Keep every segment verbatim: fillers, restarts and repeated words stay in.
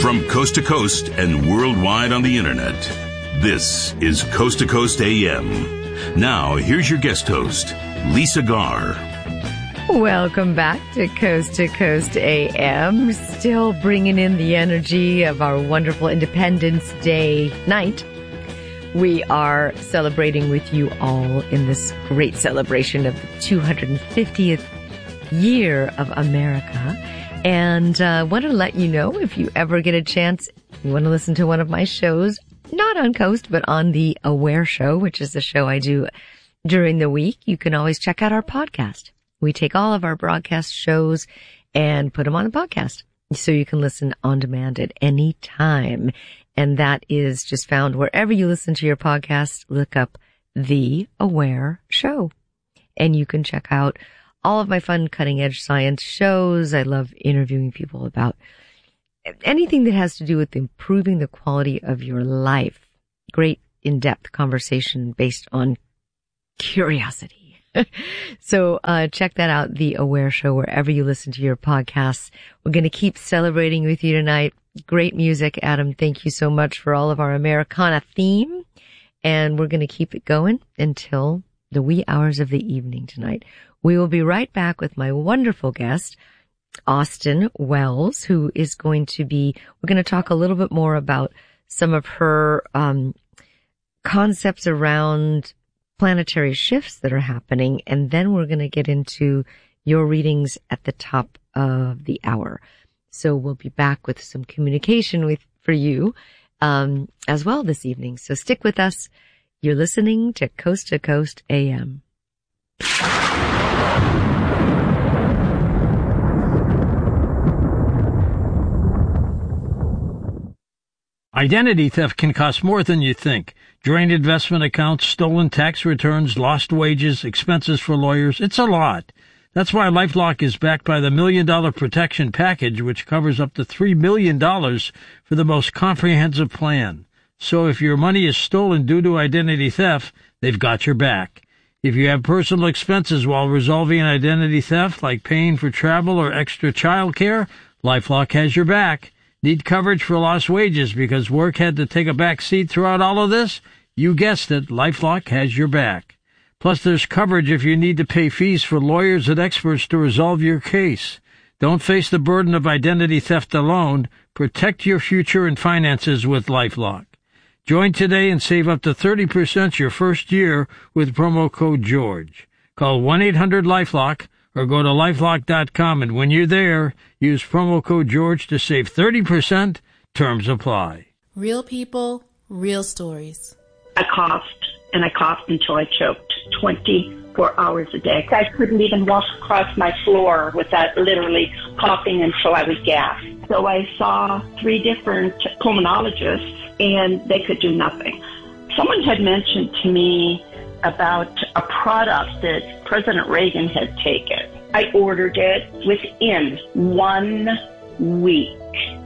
From coast to coast and worldwide on the internet, this is Coast to Coast A M. Now, here's your guest host, Lisa Garr. Welcome back to Coast to Coast A M. Still bringing in the energy of our wonderful Independence Day night. We are celebrating with you all in this great celebration of the two hundred fiftieth year of America. And I uh, want to let you know, if you ever get a chance, you want to listen to one of my shows, not on Coast, but on the Aware Show, which is the show I do during the week, you can always check out our podcast. We take all of our broadcast shows and put them on the podcast, so you can listen on demand at any time. And that is just found wherever you listen to your podcast. Look up The Aware Show, and you can check out all of my fun cutting edge science shows. I love interviewing people about anything that has to do with improving the quality of your life. Great in-depth conversation based on curiosity. So uh check that out, The Aware Show, wherever you listen to your podcasts. We're going to keep celebrating with you tonight. Great music, Adam. Thank you so much for all of our Americana theme. And we're going to keep it going until the wee hours of the evening tonight. We will be right back with my wonderful guest, Austin Wells, who is going to be, we're going to talk a little bit more about some of her um concepts around planetary shifts that are happening, and then we're going to get into your readings at the top of the hour. So we'll be back with some communication with for you um as well this evening. So stick with us. You're listening to Coast to Coast A M. Identity theft can cost more than you think. Drained investment accounts, stolen tax returns, lost wages, expenses for lawyers. It's a lot. That's why LifeLock is backed by the Million Dollar Protection Package, which covers up to three million dollars for the most comprehensive plan. So if your money is stolen due to identity theft, they've got your back. If you have personal expenses while resolving an identity theft, like paying for travel or extra child care, LifeLock has your back. Need coverage for lost wages because work had to take a back seat throughout all of this? You guessed it, LifeLock has your back. Plus, there's coverage if you need to pay fees for lawyers and experts to resolve your case. Don't face the burden of identity theft alone. Protect your future and finances with LifeLock. Join today and save up to thirty percent your first year with promo code George. Call one eight hundred LifeLock or go to lifelock dot com, and when you're there, use promo code George to save thirty percent. Terms apply. Real people, real stories. I coughed, and I coughed until I choked twenty-four hours a day. I couldn't even walk across my floor without literally coughing until I would gasp. So I saw three different pulmonologists, and they could do nothing. Someone had mentioned to me about a product that President Reagan had taken. I ordered it within one week.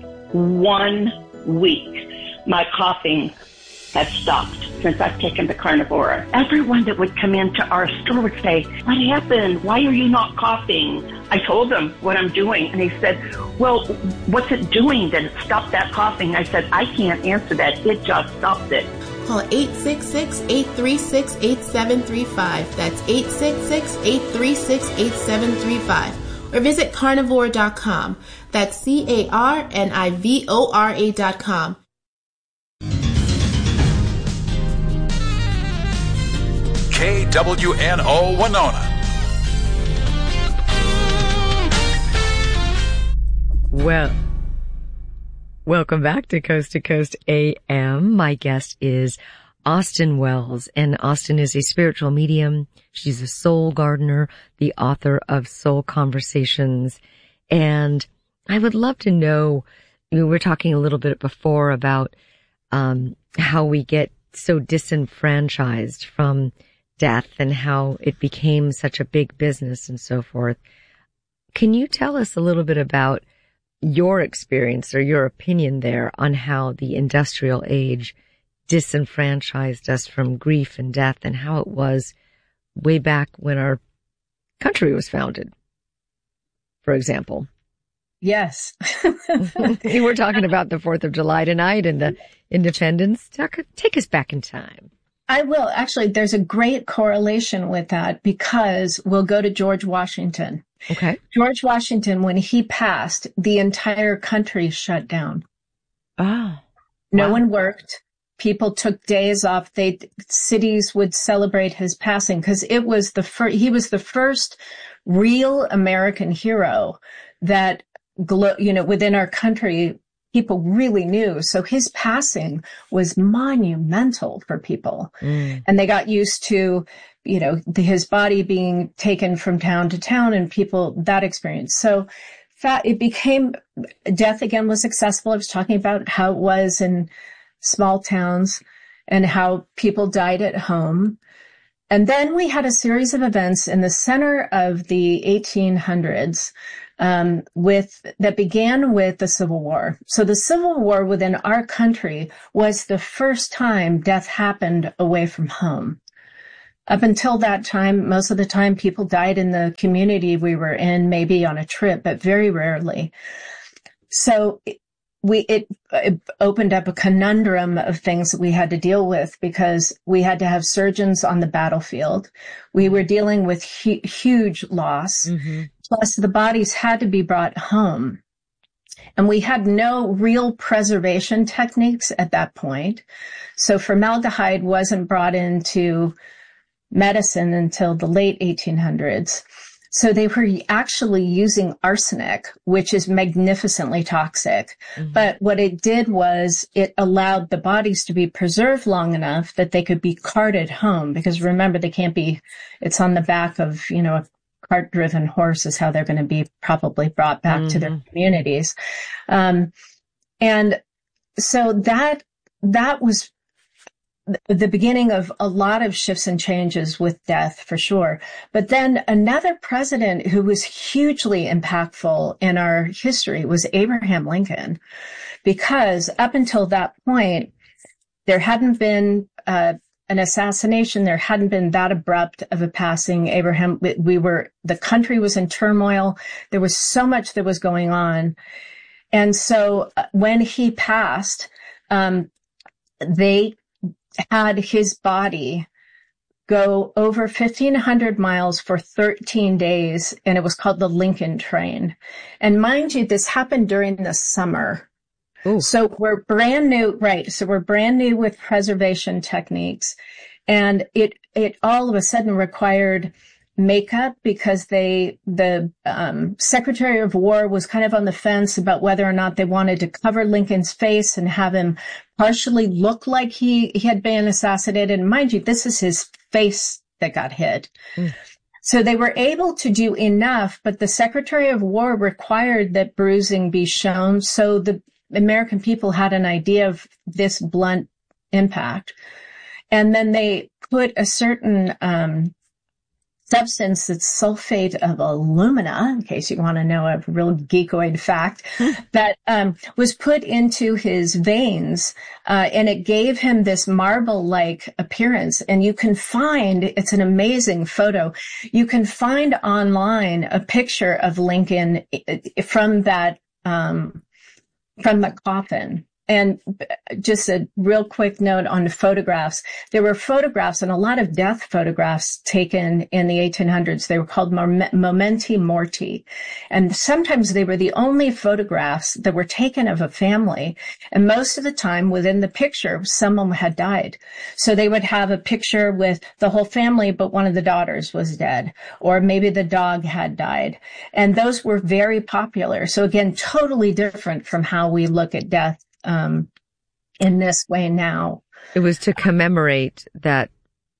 One week. My coughing has stopped since I've taken the Carnivora. Everyone that would come into our store would say, "What happened? Why are you not coughing?" I told them what I'm doing, and he said, "Well, what's it doing that it stopped that coughing?" I said, "I can't answer that. It just stopped it." Call eight six six, eight three six, eight seven three five. That's eight six six, eight three six, eight seven three five. Or visit carnivore dot com. That's C A R N I V O R A dot com. K W N O Winona. Well, welcome back to Coast to Coast A M. My guest is Austin Wells, and Austin is a spiritual medium. She's a soul gardener, the author of Soul Conversations. And I would love to know, we were talking a little bit before about um how we get so disenfranchised from death and how it became such a big business and so forth. Can you tell us a little bit about your experience or your opinion there on how the industrial age disenfranchised us from grief and death, and how it was way back when our country was founded, for example? Yes. You were talking about the fourth of July tonight and the independence. Talk, take us back in time. I will. Actually, there's a great correlation with that because we'll go to George Washington. Okay. George Washington, when he passed, the entire country shut down. Ah. No wow. one worked. People took days off. They, cities would celebrate his passing because it was the first, he was the first real American hero that, glo- you know, within our country, people really knew. So his passing was monumental for people. Mm. And they got used to, you know, the, his body being taken from town to town and people, that experience. So fat, it became, death again was accessible. I was talking about how it was in small towns and how people died at home. And then we had a series of events in the center of the eighteen hundreds um, with that began with the Civil War. So the Civil War within our country was the first time death happened away from home. Up until that time, most of the time people died in the community we were in, maybe on a trip, but very rarely. So we it, it opened up a conundrum of things that we had to deal with because we had to have surgeons on the battlefield. We were dealing with hu- huge loss. Mm-hmm. Plus the bodies had to be brought home. And we had no real preservation techniques at that point. So formaldehyde wasn't brought into medicine until the late eighteen hundreds. So they were actually using arsenic, which is magnificently toxic. Mm-hmm. But what it did was it allowed the bodies to be preserved long enough that they could be carted home. Because remember, they can't be, it's on the back of, you know, a cart-driven horse is how they're going to be probably brought back mm-hmm. to their communities. Um, and so that, that was the beginning of a lot of shifts and changes with death, for sure. But then another president who was hugely impactful in our history was Abraham Lincoln, because up until that point, there hadn't been uh, an assassination. There hadn't been that abrupt of a passing. Abraham, we were, the country was in turmoil. There was so much that was going on. And so when he passed, um, they had his body go over fifteen hundred miles for thirteen days, and it was called the Lincoln Train. And mind you, this happened during the summer. Ooh. So we're brand new, right? So we're brand new with preservation techniques, and it it all of a sudden required makeup because they the um, Secretary of War was kind of on the fence about whether or not they wanted to cover Lincoln's face and have him partially look like he, he had been assassinated. And mind you, this is his face that got hit. Mm. So they were able to do enough, but the Secretary of War required that bruising be shown. So the American people had an idea of this blunt impact. And then they put a certain, um, substance that's sulfate of alumina, in case you want to know a real geekoid fact, that um, was put into his veins, uh, and it gave him this marble-like appearance. And you can find, it's an amazing photo, you can find online a picture of Lincoln from that, um, from the coffin. And just a real quick note on the photographs. There were photographs and a lot of death photographs taken in the eighteen hundreds. They were called momenti morti. And sometimes they were the only photographs that were taken of a family. And most of the time within the picture, someone had died. So they would have a picture with the whole family, but one of the daughters was dead. Or maybe the dog had died. And those were very popular. So again, totally different from how we look at death Um, in this way now. It was to commemorate that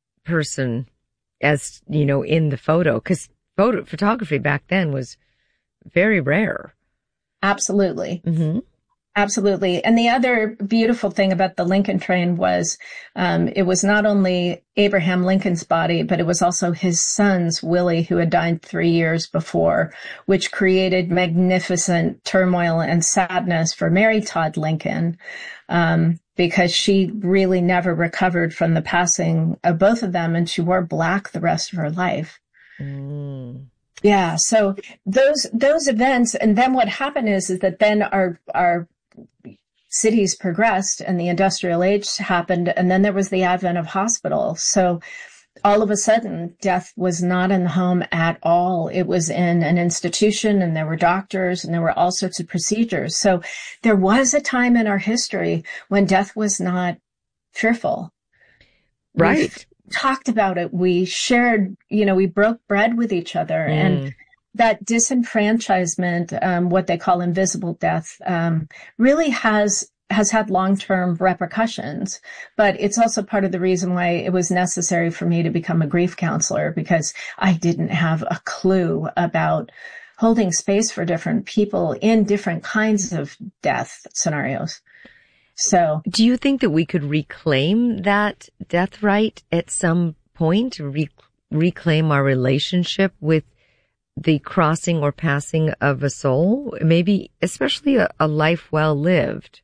person as, you know, in the photo, because photo photography back then was very rare. Absolutely. Mm-hmm. Absolutely. And the other beautiful thing about the Lincoln Train was um, it was not only Abraham Lincoln's body, but it was also his son's, Willie, who had died three years before, which created magnificent turmoil and sadness for Mary Todd Lincoln, um, because she really never recovered from the passing of both of them, and she wore black the rest of her life. Mm. Yeah. So those, those events, and then what happened is, is that then our, our cities progressed and the industrial age happened. And then there was the advent of hospitals. So all of a sudden, death was not in the home at all. It was in an institution, and there were doctors, and there were all sorts of procedures. So there was a time in our history when death was not fearful. Right. We talked about it. We shared, you know, we broke bread with each other. Mm. And that disenfranchisement, um, what they call invisible death, um, really has has had long-term repercussions, but it's also part of the reason why it was necessary for me to become a grief counselor, because I didn't have a clue about holding space for different people in different kinds of death scenarios. So, do you think that we could reclaim that death right at some point, re- reclaim our relationship with the crossing or passing of a soul, maybe especially a, a life well lived?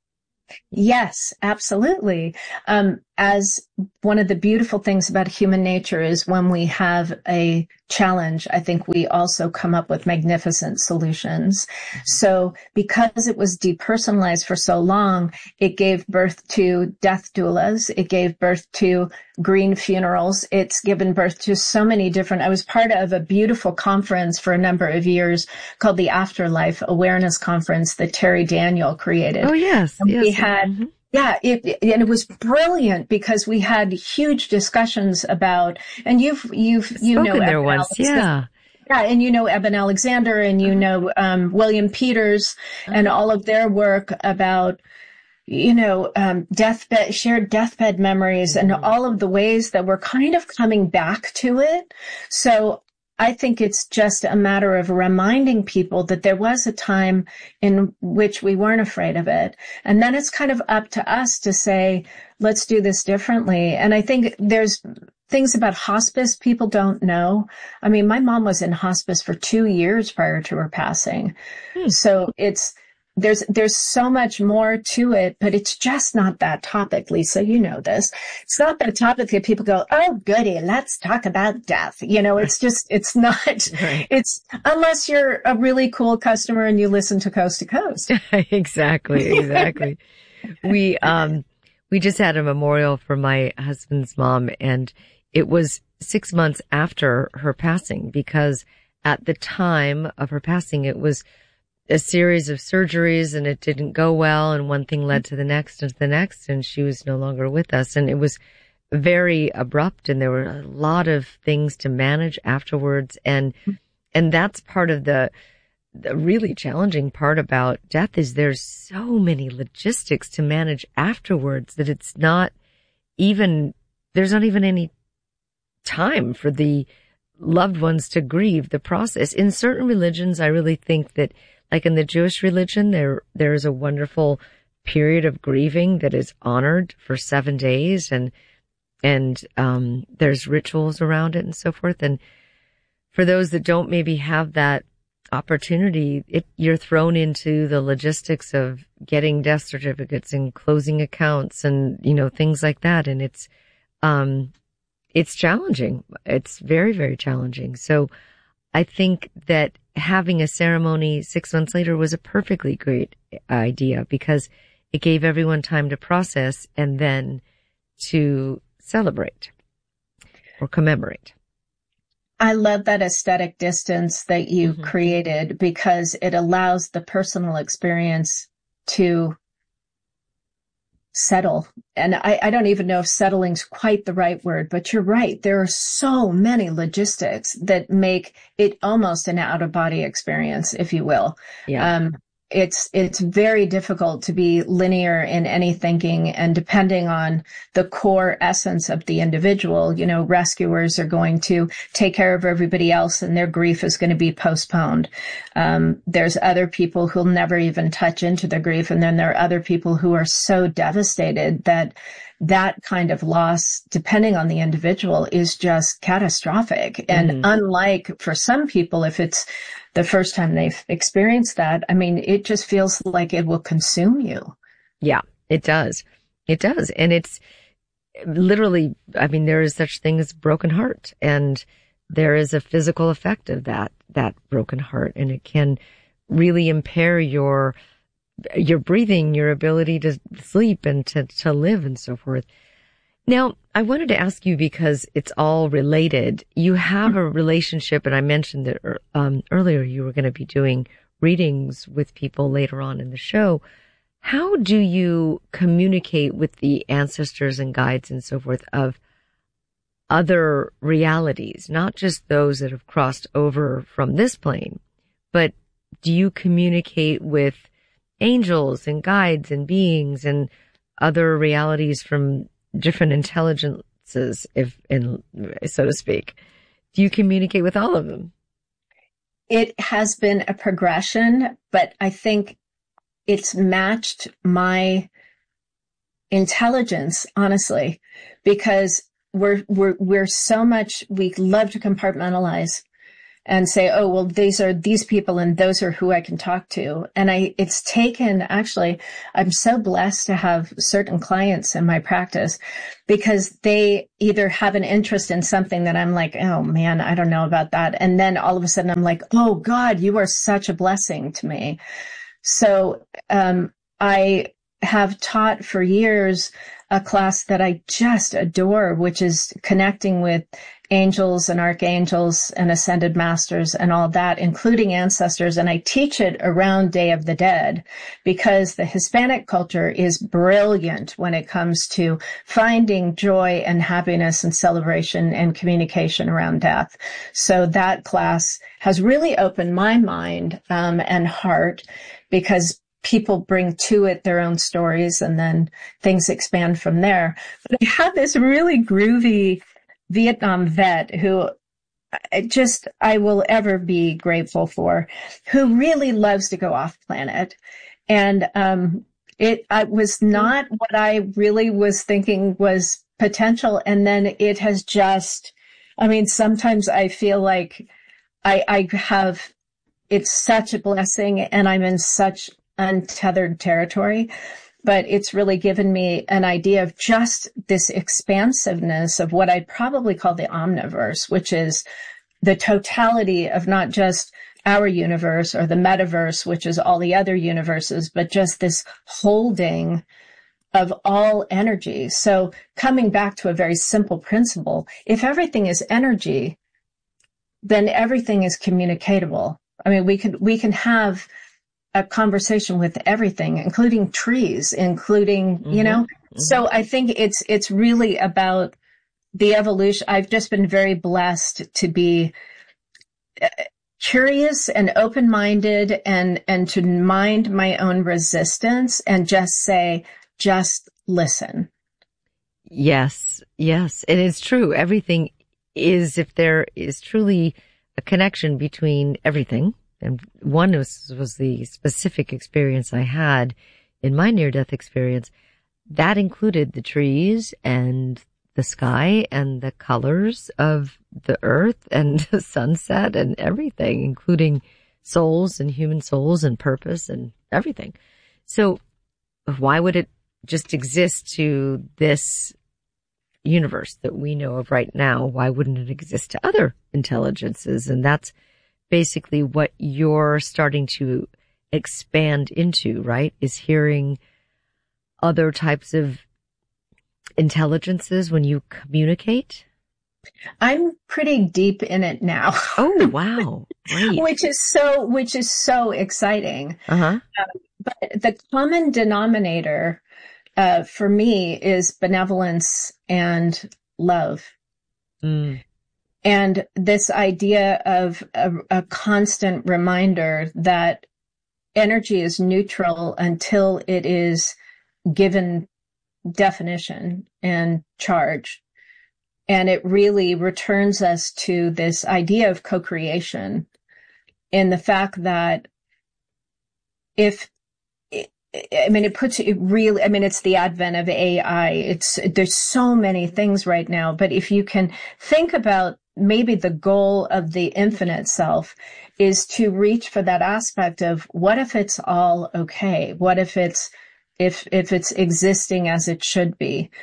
Yes, absolutely. Um, as one of the beautiful things about human nature is when we have a challenge, I think we also come up with magnificent solutions. Mm-hmm. So because it was depersonalized for so long, it gave birth to death doulas. It gave birth to green funerals. It's given birth to so many different, I was part of a beautiful conference for a number of years called the Afterlife Awareness Conference that Terry Daniel created. Oh, yes. And yes. we had, mm-hmm. Yeah, it, and it was brilliant because we had huge discussions about, and you've, you've, you know, there once, yeah. Yeah, and you know Eben Alexander, and you know um, William Peters, and all of their work about, you know, um, deathbed, shared deathbed memories, and all of the ways that we're kind of coming back to it. So I think it's just a matter of reminding people that there was a time in which we weren't afraid of it. And then it's kind of up to us to say, let's do this differently. And I think there's things about hospice people don't know. I mean, my mom was in hospice for two years prior to her passing. Hmm. So it's, There's, there's so much more to it, but it's just not that topic, Lisa. You know this. It's not that topic that people go, oh, goody, let's talk about death. You know, it's just, it's not, right. It's, unless you're a really cool customer and you listen to Coast to Coast. Exactly, exactly. we, um, we just had a memorial for my husband's mom, and it was six months after her passing, because at the time of her passing, it was a series of surgeries, and it didn't go well, and one thing led to the next and to the next, and she was no longer with us. And it was very abrupt, and there were a lot of things to manage afterwards. And, and that's part of the, the really challenging part about death is there's so many logistics to manage afterwards that it's not even, there's not even any time for the loved ones to grieve the process. In certain religions, I really think that, like in the Jewish religion, there, there is a wonderful period of grieving that is honored for seven days and, and, um, there's rituals around it and so forth. And for those that don't maybe have that opportunity, it, you're thrown into the logistics of getting death certificates and closing accounts and, you know, things like that. And it's, um, it's challenging. It's very, very challenging. So I think that having a ceremony six months later was a perfectly great idea because it gave everyone time to process and then to celebrate or commemorate. I love that aesthetic distance that you Mm-hmm. created because it allows the personal experience to settle. And I, I don't even know if settling's quite the right word, but you're right. There are so many logistics that make it almost an out-of-body experience, if you will. Yeah. Um, it's, it's very difficult to be linear in any thinking, and depending on the core essence of the individual, you know, rescuers are going to take care of everybody else and their grief is going to be postponed. Um, there's other people who'll never even touch into their grief. And then there are other people who are so devastated that that kind of loss, depending on the individual, is just catastrophic. And Mm-hmm. unlike for some people, if it's the first time they've experienced that, I mean, it just feels like it will consume you. Yeah, it does. It does. And it's literally, I mean, there is such thing as broken heart. And there is a physical effect of that, that broken heart, and it can really impair your, your breathing, your ability to sleep and to, to live and so forth. Now, I wanted to ask you, because it's all related. You have a relationship, and I mentioned that um, earlier you were going to be doing readings with people later on in the show. How do you communicate with the ancestors and guides and so forth of other realities, not just those that have crossed over from this plane, but do you communicate with angels and guides and beings and other realities from different intelligences, if, in, so to speak? Do you communicate with all of them? It has been a progression, but I think it's matched my intelligence, honestly, because we're, we're, we're so much, we love to compartmentalize and say, oh, well, these are these people and those are who I can talk to. And I, it's taken, actually, I'm so blessed to have certain clients in my practice because they either have an interest in something that I'm like, oh man, I don't know about that. And then all of a sudden I'm like, oh God, you are such a blessing to me. So, um, I have taught for years a class that I just adore, which is connecting with angels and archangels and ascended masters and all that, including ancestors. And I teach it around Day of the Dead because the Hispanic culture is brilliant when it comes to finding joy and happiness and celebration and communication around death. So that class has really opened my mind um, and heart, because people bring to it their own stories and then things expand from there. But I have this really groovy Vietnam vet who I just, I will ever be grateful for, who really loves to go off planet. And, um, it, I was not what I really was thinking was potential. And then it has just, I mean, sometimes I feel like I, I have, it's such a blessing and I'm in such untethered territory, but it's really given me an idea of just this expansiveness of what I'd probably call the omniverse, which is the totality of not just our universe or the metaverse, which is all the other universes, but just this holding of all energy. So coming back to a very simple principle, if everything is energy, then everything is communicatable. I mean, we can, we can have a conversation with everything, including trees, including, mm-hmm. you know, mm-hmm. So I think it's, it's really about the evolution. I've just been very blessed to be curious and open-minded and, and to mind my own resistance and just say, just listen. Yes. Yes. And it's true. Everything is, if there is truly a connection between everything. And one was, was the specific experience I had in my near-death experience. That included the trees and the sky and the colors of the earth and the sunset and everything, including souls and human souls and purpose and everything. So why would it just exist to this universe that we know of right now? Why wouldn't it exist to other intelligences? And that's basically what you're starting to expand into, right? Is hearing other types of intelligences when you communicate? I'm pretty deep in it now. Oh, wow. Great. Which is so, which is so exciting. Uh-huh. Um, but the common denominator, uh, for me is benevolence and love. Mm. And this idea of a, a constant reminder that energy is neutral until it is given definition and charge. And it really returns us to this idea of co-creation and the fact that if, I mean, it puts it really, I mean, it's the advent of A I. It's, there's so many things right now, but if you can think about maybe the goal of the infinite self is to reach for that aspect of what if it's all okay? What if it's, if, if it's existing as it should be?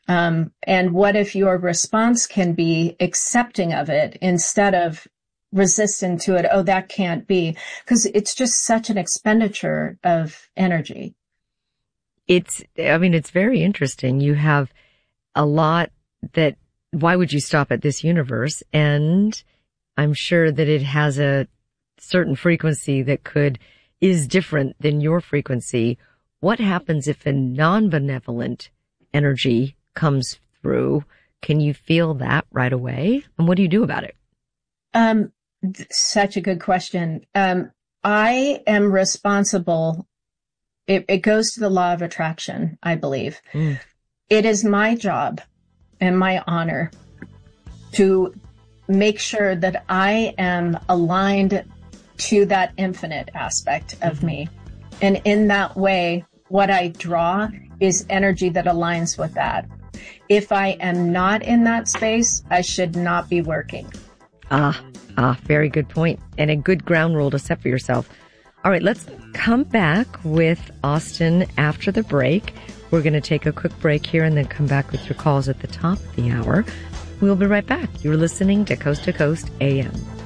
Um, and what if your response can be accepting of it instead of resistant to it? Oh, that can't be, because it's just such an expenditure of energy. It's, I mean, it's very interesting. You have a lot that, why would you stop at this universe? And I'm sure that it has a certain frequency that could, is different than your frequency. What happens if a non-benevolent energy comes through? Can you feel that right away? And what do you do about it? Um, th- such a good question. Um, I am responsible. It, it goes to the law of attraction, I believe. Mm. It is my job and my honor to make sure that I am aligned to that infinite aspect of mm-hmm. me. And in that way, what I draw is energy that aligns with that. If I am not in that space, I should not be working. Ah, ah, very good point. And a good ground rule to set for yourself. All right, let's come back with Austin after the break. We're going to take a quick break here and then come back with your calls at the top of the hour. We'll be right back. You're listening to Coast to Coast A M.